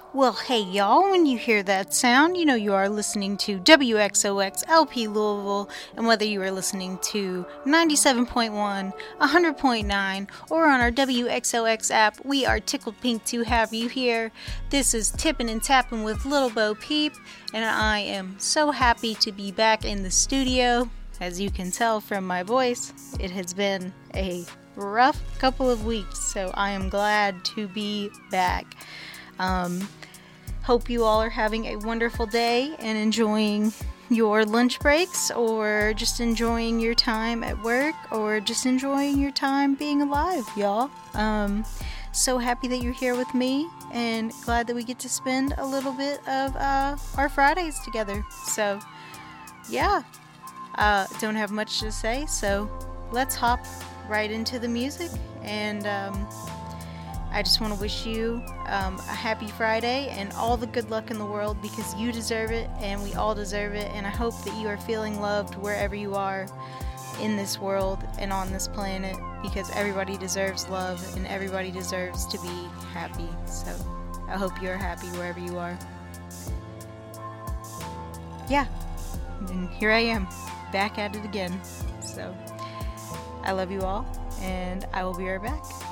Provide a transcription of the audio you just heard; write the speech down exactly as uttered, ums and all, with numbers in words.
Well, hey y'all, when you hear that sound, you know you are listening to W X O X L P Louisville, and whether you are listening to ninety-seven point one, one hundred point nine, or on our W X O X app, we are tickled pink to have you here. This is Tippin' and Tappin' with Little Bo Peep, and I am so happy to be back in the studio. As you can tell from my voice, it has been a rough couple of weeks, so I am glad to be back. Um, hope you all are having a wonderful day and enjoying your lunch breaks, or just enjoying your time at work, or just enjoying your time being alive, y'all. Um, so happy that you're here with me, and glad that we get to spend a little bit of uh, our Fridays together. So, yeah, uh, don't have much to say, so let's hop right into the music, and um, I just want to wish you um, a happy Friday and all the good luck in the world, because you deserve it and we all deserve it, and I hope that you are feeling loved wherever you are in this world and on this planet, because everybody deserves love and everybody deserves to be happy. So I hope you're happy wherever you are. Yeah, and here I am, back at it again. So I love you all, and I will be right back.